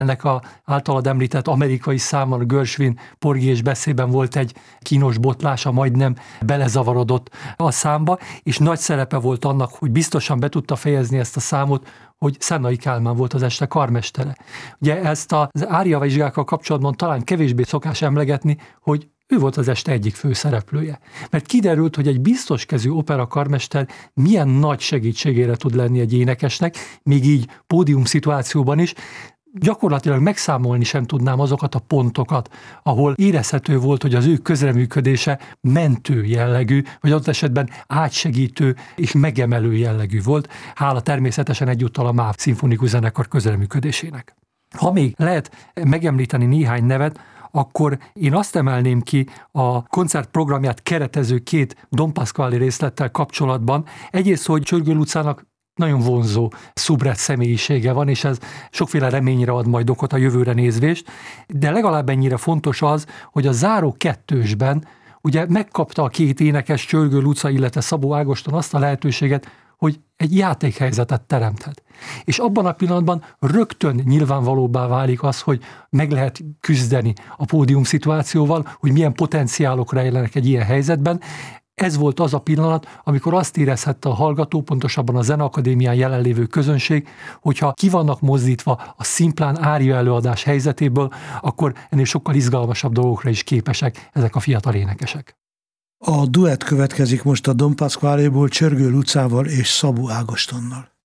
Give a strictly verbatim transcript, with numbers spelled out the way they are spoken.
ennek a általad említett amerikai számmal, a Gershwin Porgy és Beszélyben volt egy kínos botlása, majdnem belezavarodott a számba, és nagy szerepe volt annak, hogy biztosan be tudta fejezni ezt a számot, hogy Szennai Kálmán volt az este karmestere. Ugye ezt az áriavizsgákkal kapcsolatban talán kevésbé szokás emlegetni, hogy ő volt az este egyik főszereplője. Mert kiderült, hogy egy biztos kezű opera karmester milyen nagy segítségére tud lenni egy énekesnek, még így pódium szituációban is. Gyakorlatilag megszámolni sem tudnám azokat a pontokat, ahol érezhető volt, hogy az ő közreműködése mentő jellegű, vagy adott esetben átsegítő és megemelő jellegű volt, hála természetesen egyúttal a MÁV szimfonikus zenekar közreműködésének. Ha még lehet megemlíteni néhány nevet, akkor én azt emelném ki a koncertprogramját keretező két Don Pasquale részlettel kapcsolatban. Egyrészt, hogy Csörgő Lucának nagyon vonzó szubret személyisége van, és ez sokféle reményre ad majd okot a jövőre nézvést, de legalább ennyire fontos az, hogy a záró kettősben ugye megkapta a két énekes, Csörgő Luca, illetve Szabó Ágoston azt a lehetőséget, hogy egy játékhelyzetet teremthet. És abban a pillanatban rögtön nyilvánvalóbbá válik az, hogy meg lehet küzdeni a pódium szituációval, hogy milyen potenciálok rejlenek egy ilyen helyzetben. Ez volt az a pillanat, amikor azt érezhette a hallgató, pontosabban a Zeneakadémián jelenlévő közönség, hogyha ki vannak mozdítva a szimplán ária előadás helyzetéből, akkor ennél sokkal izgalmasabb dolgokra is képesek ezek a fiatal énekesek. A duett következik most a Don Pasquale-ból Csörgő Lucával és Szabó Ágostonnal.